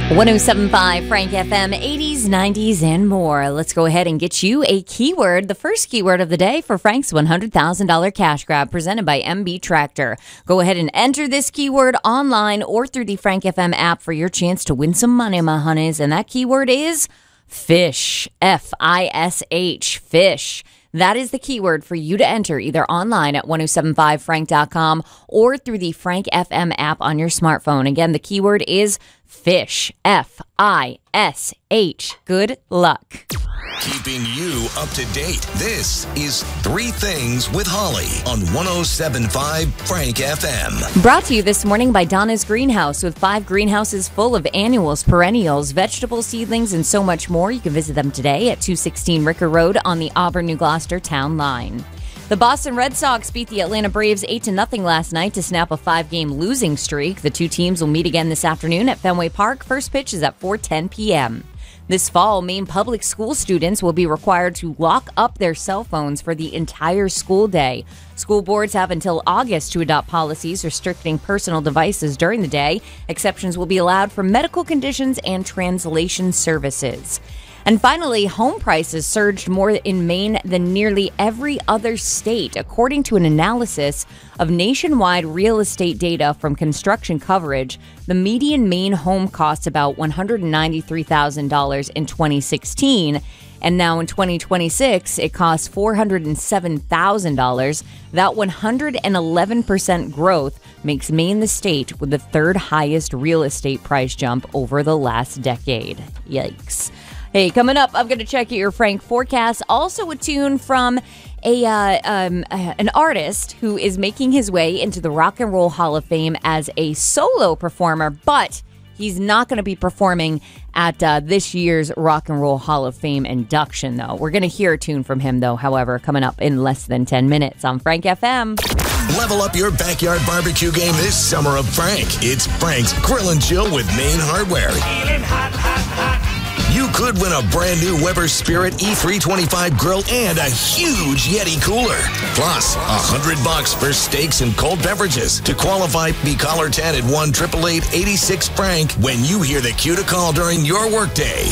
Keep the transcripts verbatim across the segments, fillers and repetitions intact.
one oh seven point five Frank F M, eighties, nineties, and more. Let's go ahead and get you a keyword. The first keyword of the day for Frank's one hundred thousand dollars cash grab presented by M B Tractor. Go ahead and enter this keyword online or through the Frank F M app for your chance to win some money, my honeys. And that keyword is fish. F I S H. Fish. That is the keyword for you to enter either online at ten seventy-five frank dot com or through the Frank F M app on your smartphone. Again, the keyword is fish. F I S H. Good luck. Keeping you up to date. This is Three Things with Holly on one oh seven point five Frank F M. Brought to you this morning by Donna's Greenhouse, with five greenhouses full of annuals, perennials, vegetable seedlings, and so much more. You can visit them today at two sixteen Ricker Road on the Auburn-New Gloucester town line. The Boston Red Sox beat the Atlanta Braves eight to nothing last night to snap a five-game losing streak. The two teams will meet again this afternoon at Fenway Park. First pitch is at four ten p.m. This fall, Maine public school students will be required to lock up their cell phones for the entire school day. School boards have until August to adopt policies restricting personal devices during the day. Exceptions will be allowed for medical conditions and translation services. And finally, home prices surged more in Maine than nearly every other state, according to an analysis of nationwide real estate data from Construction Coverage. The median Maine home costs about one hundred ninety-three thousand dollars in twenty sixteen, and now in twenty twenty-six, it costs four hundred seven thousand dollars. That one hundred eleven percent growth makes Maine the state with the third highest real estate price jump over the last decade. Yikes. Hey, coming up, I'm going to check your Frank forecast. Also a tune from a uh, um, uh, an artist who is making his way into the Rock and Roll Hall of Fame as a solo performer, but he's not going to be performing at uh, this year's Rock and Roll Hall of Fame induction, though. We're going to hear a tune from him, though, however, coming up in less than ten minutes on Frank F M. Level up your backyard barbecue game this summer of Frank. It's Frank's Grill and Chill with Maine Hardware. Hot, hot, hot. You could win a brand new Weber Spirit E three twenty-five grill and a huge Yeti cooler. Plus, a hundred bucks for steaks and cold beverages. To qualify, be caller ten at one eight eight eight, eight six Frank when you hear the cue to call during your workday.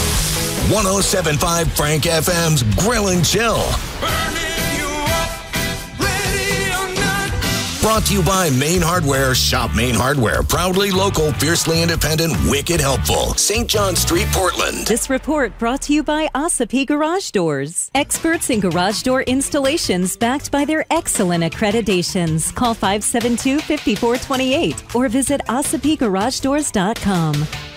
one oh seven point five Frank F M's Grill and Chill. Brought to you by Maine Hardware. Shop Maine Hardware. Proudly local, fiercely independent, wicked helpful. Saint John Street, Portland. This report brought to you by Ossipee Garage Doors. Experts in garage door installations backed by their excellent accreditations. Call five seven two, five four two eight or visit ossipee garage doors dot com.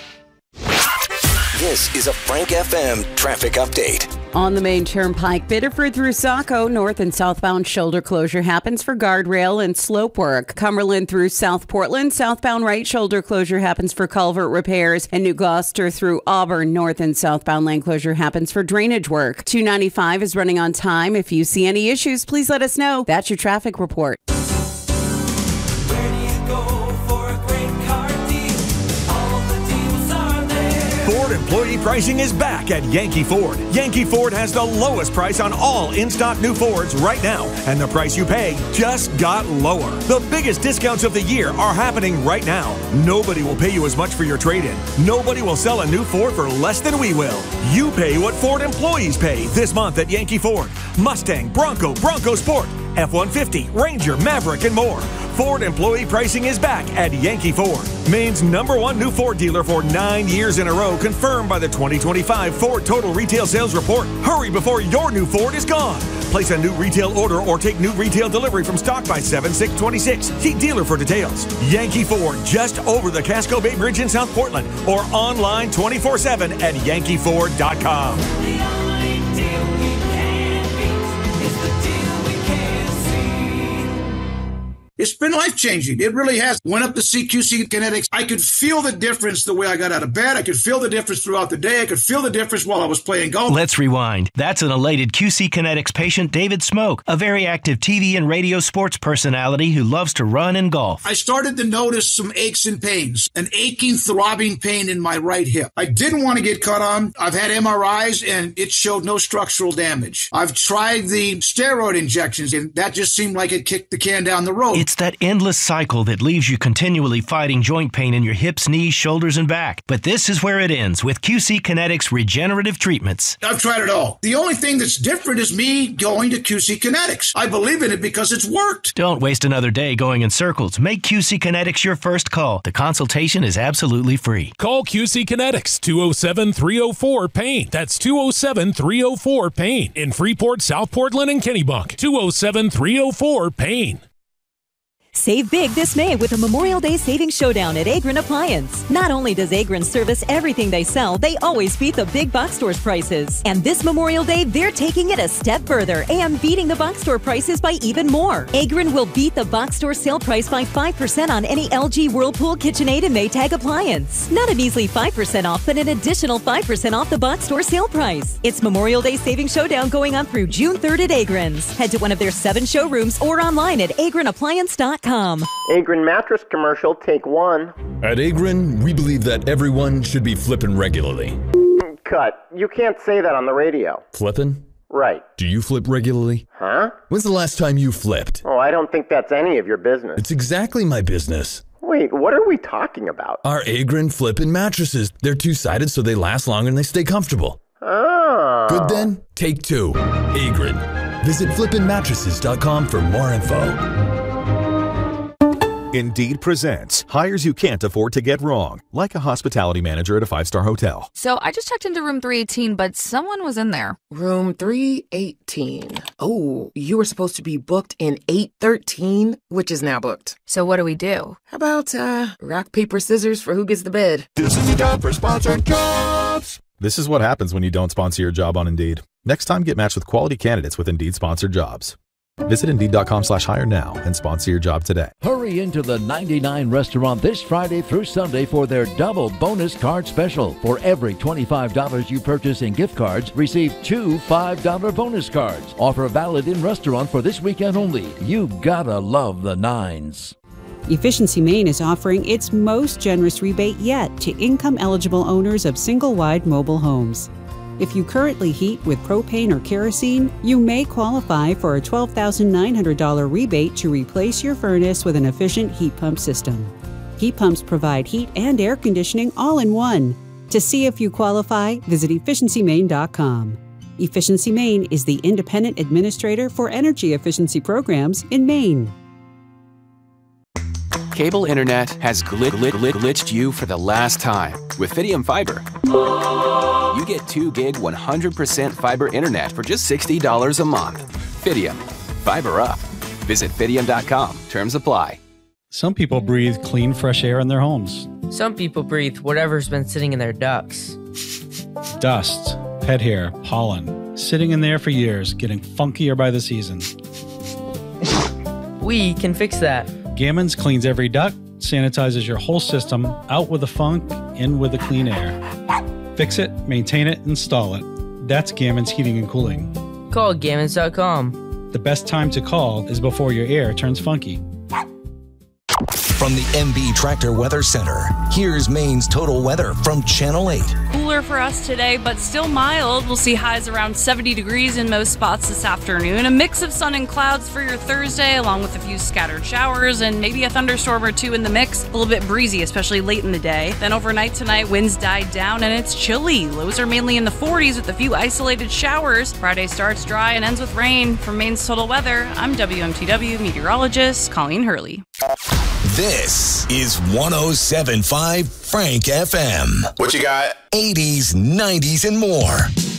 This is a Frank F M traffic update. On the main turnpike, Biddeford through Saco, north and southbound shoulder closure happens for guardrail and slope work. Cumberland through South Portland, southbound right shoulder closure happens for culvert repairs. And New Gloucester through Auburn, north and southbound lane closure happens for drainage work. two ninety-five is running on time. If you see any issues, please let us know. That's your traffic report. Employee pricing is back at Yankee Ford. Yankee Ford has the lowest price on all in-stock new Fords right now, and the price you pay just got lower. The biggest discounts of the year are happening right now. Nobody will pay you as much for your trade-in. Nobody will sell a new Ford for less than we will. You pay what Ford employees pay this month at Yankee Ford. Mustang, Bronco, Bronco Sport, F one fifty, Ranger, Maverick, and more. Ford employee pricing is back at Yankee Ford, Maine's number one new Ford dealer for nine years in a row, confirmed by the twenty twenty-five Ford Total Retail Sales Report. Hurry before your new Ford is gone. Place a new retail order or take new retail delivery from stock by seven six twenty-six. See dealer for details. Yankee Ford, just over the Casco Bay Bridge in South Portland, or online twenty-four seven at yankee ford dot com. It's been life-changing. It really has. Went up to C Q C Kinetics. I could feel the difference the way I got out of bed. I could feel the difference throughout the day. I could feel the difference while I was playing golf. Let's rewind. That's an elated Q C Kinetics patient, David Smoke, a very active T V and radio sports personality who loves to run and golf. I started to notice some aches and pains, an aching, throbbing pain in my right hip. I didn't want to get cut on. I've had M R Is, and it showed no structural damage. I've tried the steroid injections, and that just seemed like it kicked the can down the road. It's It's that endless cycle that leaves you continually fighting joint pain in your hips, knees, shoulders, and back. But this is where it ends with Q C Kinetics regenerative treatments. I've tried it all. The only thing that's different is me going to Q C Kinetics. I believe in it because it's worked. Don't waste another day going in circles. Make Q C Kinetics your first call. The consultation is absolutely free. Call Q C Kinetics, two oh seven, three oh four, pain. That's two oh seven, three oh four, pain. In Freeport, South Portland, and Kennebunk. two oh seven, three oh four, pain. Save big this May with a Memorial Day Savings Showdown at Agron Appliance. Not only does Agron service everything they sell, they always beat the big box stores prices. And this Memorial Day, they're taking it a step further and beating the box store prices by even more. Agron will beat the box store sale price by five percent on any L G, Whirlpool, KitchenAid, and Maytag appliance. Not a measly five percent off, but an additional five percent off the box store sale price. It's Memorial Day Savings Showdown going on through June third at Agron's. Head to one of their seven showrooms or online at agron appliance dot com. Agron mattress commercial, take one. At Agron, we believe that everyone should be flipping regularly. Cut. You can't say that on the radio. Flipping? Right. Do you flip regularly? Huh? When's the last time you flipped? Oh, I don't think that's any of your business. It's exactly my business. Wait, what are we talking about? Our Agron flippin' mattresses. They're two-sided so they last longer and they stay comfortable. Oh. Good then? Take two. Agron. Visit flippin mattresses dot com for more info. Indeed presents hires you can't afford to get wrong, like a hospitality manager at a five-star hotel. So I just checked into room three eighteen, but someone was in there. Room three eighteen. Oh, you were supposed to be booked in eight thirteen, which is now booked. So what do we do? How about uh, rock, paper, scissors for who gets the bed? This is the job for sponsored jobs. This is what happens when you don't sponsor your job on Indeed. Next time, get matched with quality candidates with Indeed sponsored jobs. Visit Indeed.com slash hire now and sponsor your job today. Hurry into the ninety-nine restaurant this Friday through Sunday for their double bonus card special. For every twenty-five dollars you purchase in gift cards, receive two five dollar bonus cards. Offer valid in restaurant for this weekend only. You gotta love the nines. Efficiency Maine is offering its most generous rebate yet to income-eligible owners of single-wide mobile homes. If you currently heat with propane or kerosene, you may qualify for a twelve thousand nine hundred dollars rebate to replace your furnace with an efficient heat pump system. Heat pumps provide heat and air conditioning all in one. To see if you qualify, visit efficiency maine dot com. Efficiency Maine is the independent administrator for energy efficiency programs in Maine. Cable internet has gl- gl- gl- glitched you for the last time. With Fidium Fiber, you get two gig, one hundred percent fiber internet for just sixty dollars a month. Fidium, fiber up. Visit Fidium dot com. Terms apply. Some people breathe clean, fresh air in their homes. Some people breathe whatever's been sitting in their ducts. Dust, pet hair, pollen, sitting in there for years, getting funkier by the season. We can fix that. Gammons cleans every duct, sanitizes your whole system, out with the funk, in with the clean air. Fix it, maintain it, install it. That's Gammons Heating and Cooling. Call gammons dot com. The best time to call is before your air turns funky. From the M B Tractor Weather Center, here's Maine's total weather from Channel eight. Cooler for us today, but still mild. We'll see highs around seventy degrees in most spots this afternoon. A mix of sun and clouds for your Thursday, along with a few scattered showers and maybe a thunderstorm or two in the mix. A little bit breezy, especially late in the day. Then overnight tonight, winds died down and it's chilly. Lows are mainly in the forties with a few isolated showers. Friday starts dry and ends with rain. From Maine's total weather, I'm W M T W meteorologist Colleen Hurley. This is one oh seven point five Frank F M. What you got? eighties, nineties, and more.